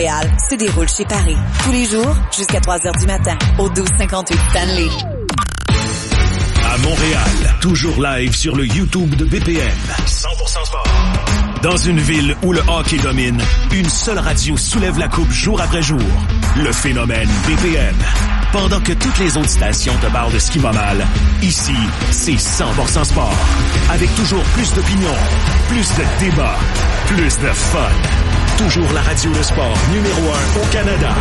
se déroule chez Paris. Tous les jours, jusqu'à 3h du matin, au 1258 Stanley. À Montréal, toujours live sur le YouTube de BPM. 100% sport. Dans une ville où le hockey domine, une seule radio soulève la coupe jour après jour. Le phénomène BPM. Pendant que toutes les autres stations te parlent de ce qui va mal, ici, c'est 100% sport. Avec toujours plus d'opinions, plus de débats, plus de fun. Toujours la radio de sport numéro 1 au Canada.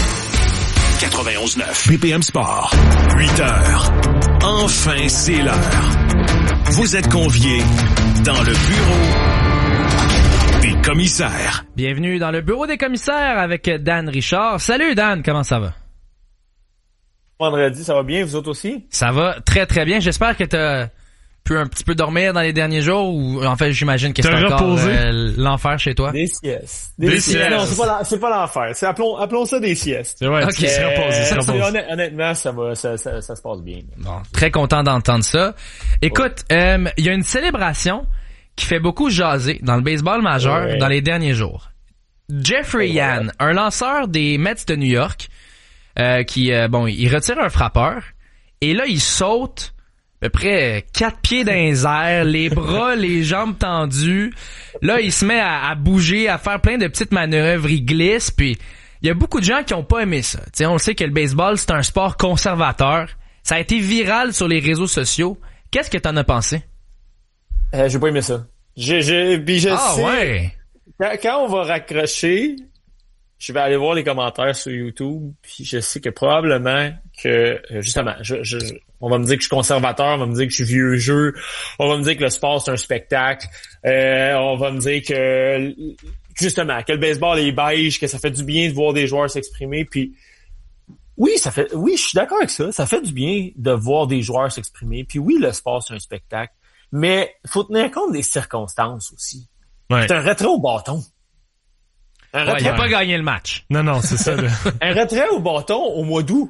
91.9 BPM Sport. 8 heures. Enfin, c'est l'heure. Vous êtes conviés dans le bureau des commissaires. Bienvenue dans le bureau des commissaires avec Dan Richard. Salut Dan, comment ça va? Vendredi, ça va bien, vous autres aussi? Ça va très très bien. J'espère que t'as pu un petit peu dormir dans les derniers jours ou en fait j'imagine que c'est encore l'enfer chez toi. Des siestes. Des siestes. Non, c'est pas l'enfer. Appelons ça des siestes. C'est vrai, okay. Honnêtement, ça se passe bien. Bon, très content d'entendre ça. Écoute, il y a une célébration qui fait beaucoup jaser dans le baseball majeur dans les derniers jours. Jeffrey Yan, un lanceur des Mets de New York, il retire un frappeur et là il saute à peu près 4 pieds dans les airs, les bras, les jambes tendues. Là, il se met à bouger, à faire plein de petites manœuvres, il glisse, puis il y a beaucoup de gens qui ont pas aimé ça. T'sais, on le sait que le baseball, c'est un sport conservateur. Ça a été viral sur les réseaux sociaux. Qu'est-ce que t'en as pensé? J'ai pas aimé ça. Puis je sais, ouais. Quand on va raccrocher, je vais aller voir les commentaires sur YouTube, puis je sais que probablement que, justement, on va me dire que je suis conservateur, on va me dire que je suis vieux jeu, on va me dire que le sport c'est un spectacle, on va me dire que, justement, que le baseball est beige, que ça fait du bien de voir des joueurs s'exprimer, puis oui, je suis d'accord avec ça, ça fait du bien de voir des joueurs s'exprimer, puis oui, le sport c'est un spectacle, mais faut tenir compte des circonstances aussi. Ouais. C'est un retrait au bâton. Il a pas gagné le match. Non, c'est ça. Un retrait au bâton au mois d'août.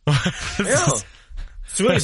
Tu vois,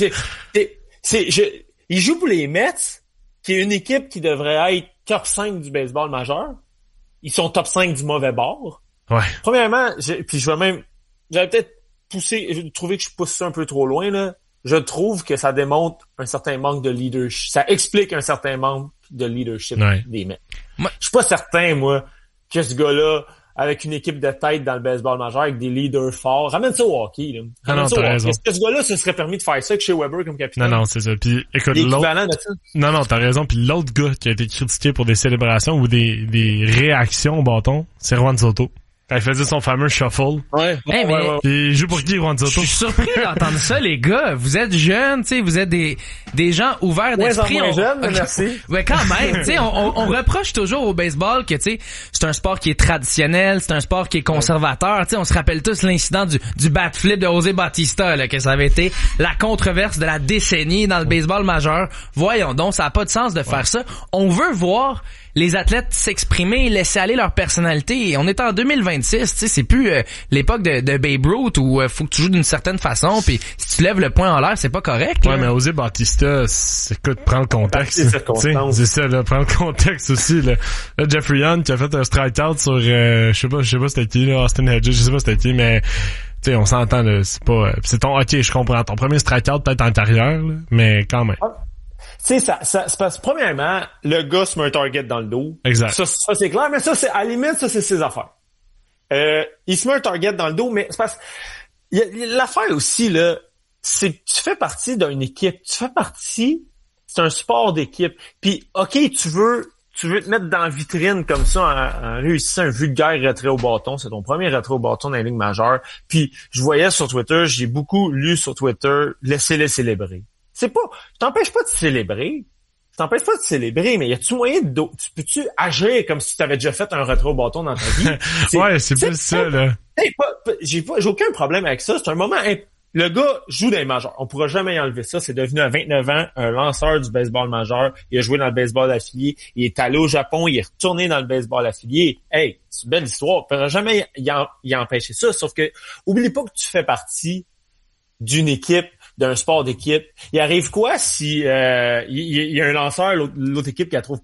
il joue pour les Mets, qui est une équipe qui devrait être top 5 du baseball majeur. Ils sont top 5 du mauvais bord. Ouais. Premièrement, j'avais peut-être trouvé que je pousse ça un peu trop loin, là. Je trouve que ça démontre un certain manque de leadership. Ça explique un certain manque de leadership des Mets. Je suis pas certain, moi, que ce gars-là, avec une équipe de tête dans le baseball majeur, avec des leaders forts, ramène ça au hockey, là. Non, t'as raison. Est-ce que ce gars-là se serait permis de faire ça avec Shea Weber comme capitaine? Non, c'est ça. Puis, écoute, l'équivalent de ça. Non, t'as raison. Puis l'autre gars qui a été critiqué pour des célébrations ou des réactions au bâton, c'est Juan Soto. Quand il faisait son fameux shuffle. Ouais. Puis il joue pour qui, Juan Soto? Je suis surpris d'entendre ça, les gars. Vous êtes jeunes, tu sais, vous êtes des gens ouverts d'esprit. Moins jeunes, merci. Ouais, quand même, tu sais, on reproche toujours au baseball que, tu sais, c'est un sport qui est traditionnel, c'est un sport qui est conservateur. Tu sais, on se rappelle tous l'incident du bat flip de José Bautista, là, que ça avait été la controverse de la décennie dans le baseball majeur. Voyons donc, ça a pas de sens de faire ça. On veut voir les athlètes s'exprimer, laisser aller leur personnalité. Et on est en 2026, tu sais, c'est plus l'époque de Babe Ruth où faut que tu joues d'une certaine façon, puis si tu lèves le poing en l'air, c'est pas correct. Ouais, mais José Bautista, écoute, prends le contexte. C'est ça, là, prends le contexte aussi, là. Là, Jeffrey Yan qui a fait un strikeout sur, je sais pas c'était qui, là, Austin Hedges, je sais pas c'était qui, mais tu sais, on s'entend, là, c'est pas, c'est ton, ok, je comprends, ton premier strikeout peut-être antérieur, là, mais quand même. Tu sais, ça se passe, premièrement, le gars se met un target dans le dos. Exact. Ça c'est clair, mais ça, c'est, à la limite, ça, c'est ses affaires. Il se met un target dans le dos, mais c'est parce, l'affaire aussi, là, c'est que tu fais partie d'une équipe. C'est un sport d'équipe. Puis, ok, tu veux te mettre dans la vitrine comme ça en réussissant un vulgaire retrait au bâton. C'est ton premier retrait au bâton dans la ligue majeure. Puis, je voyais sur Twitter, j'ai beaucoup lu sur Twitter, laissez-le célébrer. C'est pas, je t'empêche pas de célébrer. Je t'empêche pas de célébrer, mais y a-tu moyen peux-tu agir comme si tu avais déjà fait un retrait au bâton dans ta vie? Ouais, c'est plus ça, là. J'ai aucun problème avec ça. C'est un moment, le gars joue dans les majeurs. On pourra jamais y enlever ça. C'est devenu à 29 ans un lanceur du baseball majeur. Il a joué dans le baseball affilié. Il est allé au Japon. Il est retourné dans le baseball affilié. Hey, c'est une belle histoire. On pourra jamais y empêcher ça. Sauf que, oublie pas que tu fais partie d'une équipe, d'un sport d'équipe. Il arrive quoi si il y a un lanceur, l'autre équipe qui la trouve